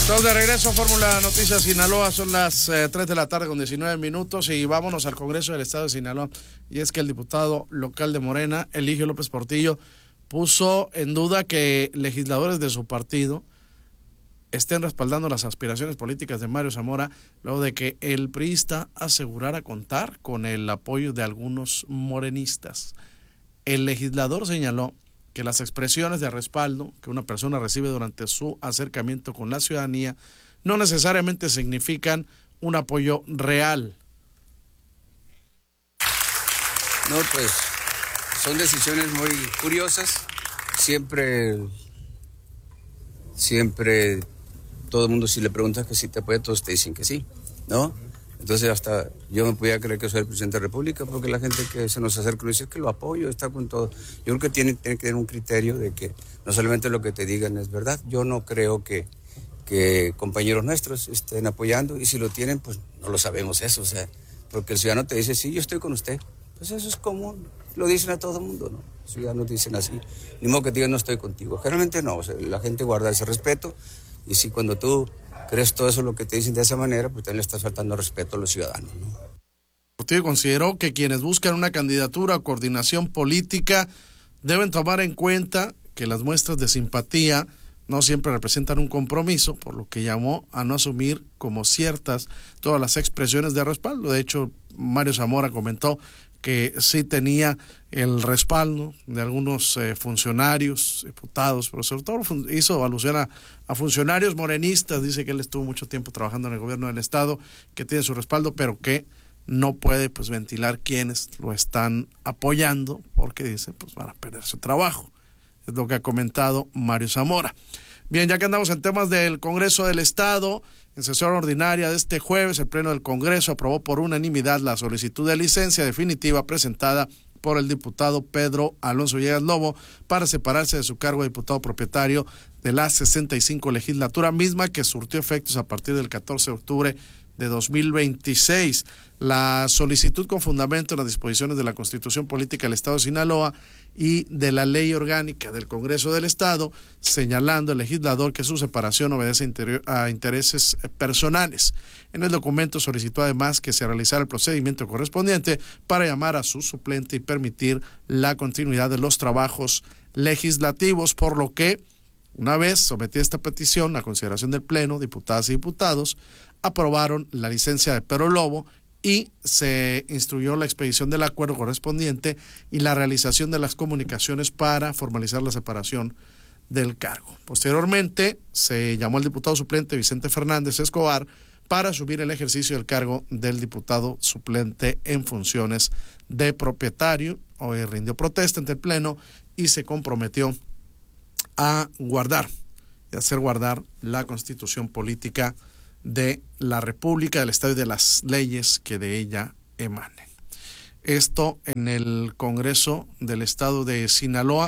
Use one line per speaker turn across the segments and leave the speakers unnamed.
Estamos de regreso a Fórmula Noticias Sinaloa, son las 3 de la tarde con 19 minutos y vámonos al Congreso del Estado de Sinaloa. Y es que el diputado local de Morena, Eligio López Portillo, puso en duda que legisladores de su partido estén respaldando las aspiraciones políticas de Mario Zamora, luego de que el priista asegurara contar con el apoyo de algunos morenistas. El legislador señaló que las expresiones de respaldo que una persona recibe durante su acercamiento con la ciudadanía no necesariamente significan un apoyo real.
No, pues son decisiones muy curiosas. Siempre todo el mundo, si le preguntas que si te apoya, todos te dicen que sí, ¿no? Entonces hasta yo me podía creer que soy el presidente de la República, porque la gente que se nos acerca nos dice que lo apoyo, está con todo. Yo creo que tiene que tener un criterio de que no solamente lo que te digan es verdad. Yo no creo que compañeros nuestros estén apoyando, y si lo tienen, pues no lo sabemos eso, o sea, porque el ciudadano te dice, sí, yo estoy con usted. Pues eso es común, lo dicen a todo el mundo, ¿no? Los ciudadanos dicen así, ni modo que te digan no estoy contigo. Generalmente no, o sea, la gente guarda ese respeto, y si cuando tú crees todo eso lo que te dicen de esa manera, pues también le estás faltando respeto a los ciudadanos, ¿no?
Portillo consideró que quienes buscan una candidatura o coordinación política deben tomar en cuenta que las muestras de simpatía no siempre representan un compromiso, por lo que llamó a no asumir como ciertas todas las expresiones de respaldo. De hecho, Mario Zamora comentó que sí tenía el respaldo de algunos funcionarios, diputados, pero sobre todo hizo alusión a funcionarios morenistas. Dice que él estuvo mucho tiempo trabajando en el gobierno del estado, que tiene su respaldo, pero que no puede pues ventilar quienes lo están apoyando, porque dice pues van a perder su trabajo. Es lo que ha comentado Mario Zamora. Bien, ya que andamos en temas del Congreso del Estado, en sesión ordinaria de este jueves, el Pleno del Congreso aprobó por unanimidad la solicitud de licencia definitiva presentada por el diputado Pedro Alonso Villegas Lobo para separarse de su cargo de diputado propietario de la 65 legislatura, misma que surtió efectos a partir del 14 de octubre de 2026. La solicitud con fundamento en las disposiciones de la Constitución Política del Estado de Sinaloa y de la Ley Orgánica del Congreso del Estado, señalando el legislador que su separación obedece a intereses personales. En el documento solicitó además que se realizara el procedimiento correspondiente para llamar a su suplente y permitir la continuidad de los trabajos legislativos, por lo que, una vez sometida esta petición a consideración del Pleno, diputadas y diputados aprobaron la licencia de Pedro Lobo y se instruyó la expedición del acuerdo correspondiente y la realización de las comunicaciones para formalizar la separación del cargo. Posteriormente, se llamó al diputado suplente Vicente Fernández Escobar para asumir el ejercicio del cargo del diputado suplente en funciones de propietario. Hoy rindió protesta ante el Pleno y se comprometió a guardar y hacer guardar la Constitución Política de la República del Estado y de las leyes que de ella emanen. Esto en el Congreso del Estado de Sinaloa.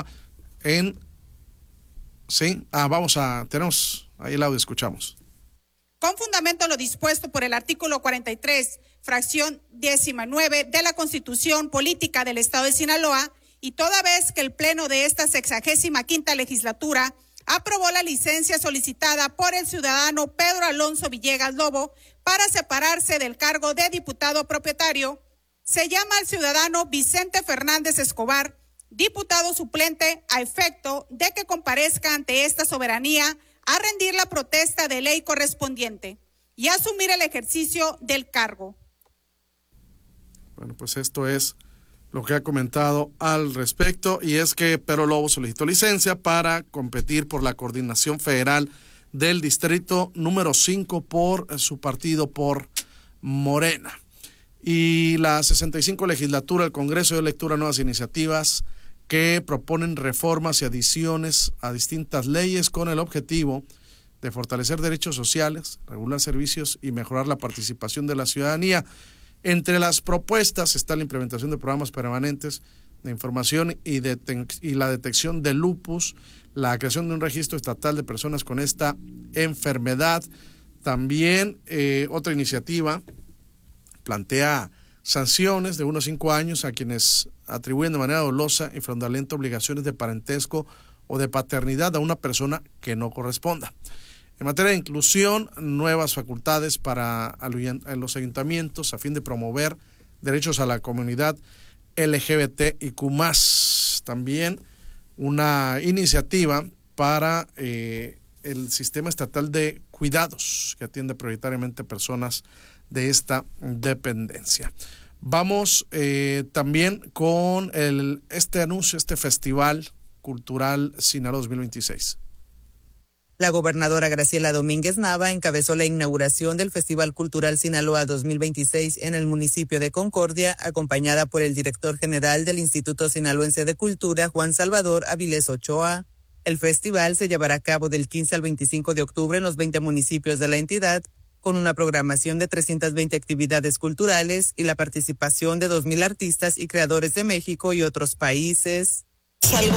Tenemos ahí el audio, escuchamos.
Con fundamento en lo dispuesto por el artículo 43, fracción 19 de la Constitución Política del Estado de Sinaloa, y toda vez que el Pleno de esta 65ª legislatura aprobó la licencia solicitada por el ciudadano Pedro Alonso Villegas Lobo para separarse del cargo de diputado propietario, se llama al ciudadano Vicente Fernández Escobar, diputado suplente, a efecto de que comparezca ante esta soberanía a rendir la protesta de ley correspondiente y asumir el ejercicio del cargo.
Bueno, pues esto es lo que ha comentado al respecto, y es que Pedro Lobo solicitó licencia para competir por la coordinación federal del distrito número 5 por su partido, por Morena. Y la 65 legislatura del Congreso dio lectura a nuevas iniciativas que proponen reformas y adiciones a distintas leyes con el objetivo de fortalecer derechos sociales, regular servicios y mejorar la participación de la ciudadanía. Entre las propuestas está la implementación de programas permanentes de información y la detección de lupus, la creación de un registro estatal de personas con esta enfermedad. También otra iniciativa plantea sanciones de 1 a 5 años a quienes atribuyen de manera dolosa y fraudulenta obligaciones de parentesco o de paternidad a una persona que no corresponda. En materia de inclusión, nuevas facultades para los ayuntamientos a fin de promover derechos a la comunidad LGBTIQ+. También una iniciativa para el sistema estatal de cuidados que atiende prioritariamente personas de esta dependencia. Vamos también con este anuncio, este Festival Cultural Sinaloa 2026.
La gobernadora Graciela Domínguez Nava encabezó la inauguración del Festival Cultural Sinaloa 2026 en el municipio de Concordia, acompañada por el director general del Instituto Sinaloense de Cultura, Juan Salvador Avilés Ochoa. El festival se llevará a cabo del 15 al 25 de octubre en los 20 municipios de la entidad, con una programación de 320 actividades culturales y la participación de 2,000 artistas y creadores de México y otros países.